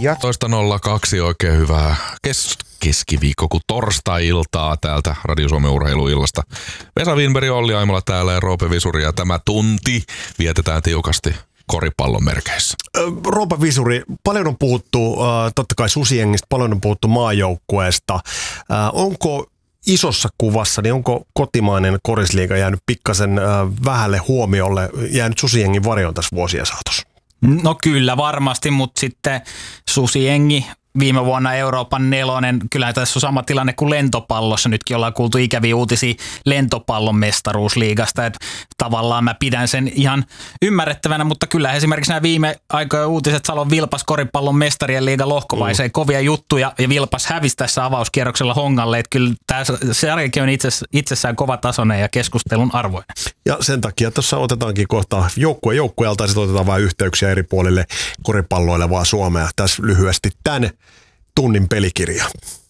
Ja 12.02 oikein hyvää keskiviikko kuin torstai-iltaa täältä Radio Suomen urheiluillasta. Vesa Wienberg, Olli Aimola täällä ja Roope Visuri, ja tämä tunti vietetään tiukasti koripallon merkeissä. Roope Visuri, paljon on puhuttu totta kai Susiengistä, paljon on puhuttu maajoukkueesta. Onko isossa kuvassa, niin onko kotimainen korisliiga jäänyt pikkasen vähälle huomiolle, jäänyt Susiengin varjoon tässä vuosien saatossa? No kyllä varmasti, mutta sitten Susiengi viime vuonna Euroopan 4. Kyllä tässä on sama tilanne kuin lentopallossa. Nytkin ollaan kuultu ikäviä uutisia lentopallon mestaruusliigasta. Että tavallaan mä pidän sen ihan ymmärrettävänä, mutta kyllä esimerkiksi nämä viime aikojen uutiset Salon Vilpas koripallon mestarien liiga lohkovaiheeseen kovia juttuja ja Vilpas hävisi tässä avauskierroksella Hongalle. Että kyllä tämä sarjakin on itsessään kovatasoinen ja keskustelun arvoinen. Ja sen takia tuossa otetaankin kohta joukkueelta ja sitten otetaan vain yhteyksiä eri puolille koripalloilevaa Suomea. Tässä lyhyesti tämän tunnin pelikirja.